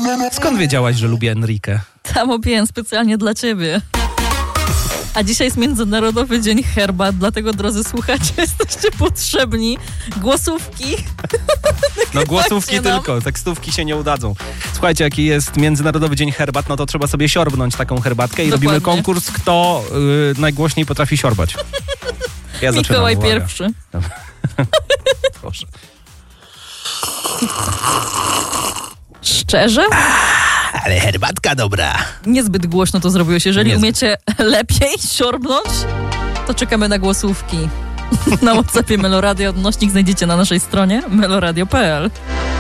Skąd wiedziałaś, że lubię Enrique? Tam opiłem specjalnie dla ciebie. A dzisiaj jest Międzynarodowy Dzień Herbat, dlatego, drodzy słuchacze, jesteście potrzebni. Głosówki. No głosówki tylko, tekstówki się nie udadzą. Słuchajcie, jaki jest Międzynarodowy Dzień Herbat, no to trzeba sobie siorbnąć taką herbatkę i Dokładnie. robimy konkurs, kto najgłośniej potrafi siorbać. Ja zaczynam, Mikołaj uwaga. pierwszy. Proszę. Szczerze? Ale herbatka dobra. Niezbyt głośno to zrobiłeś. Jeżeli Niezbyt. umiecie lepiej siorbnąć, to czekamy na głosówki. Na WhatsAppie Meloradio. Odnośnik znajdziecie na naszej stronie meloradio.pl.